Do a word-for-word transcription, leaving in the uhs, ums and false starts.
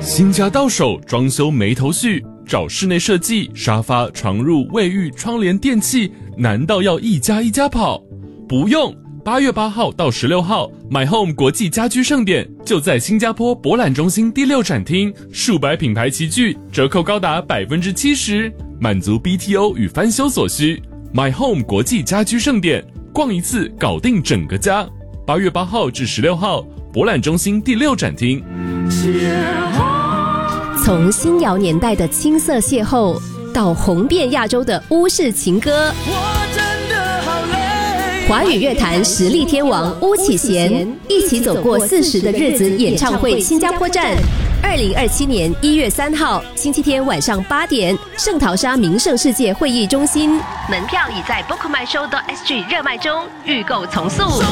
新家到手，装修没头绪，找室内设计、沙发、床褥、卫浴、窗帘、电器，难道要一家一家跑？不用，八月八号到十六号 ，My Home 国际家居盛典就在新加坡博览中心第六展厅，数百品牌齐聚，折扣高达百分之七十，满足 B T O 与翻修所需。My Home 国际家居盛典，逛一次搞定整个家。八月八号至十六号，博览中心第六展厅。 从新谣年代的青涩邂逅，到红遍亚洲的巫式情歌，华语乐坛实力天王巫启贤一起走过四十的日子演唱会新加坡站，二零二七年一月三号星期天晚上八点，圣淘沙名胜世界会议中心，门票已在 book my show dot s g 热卖中，预购从速。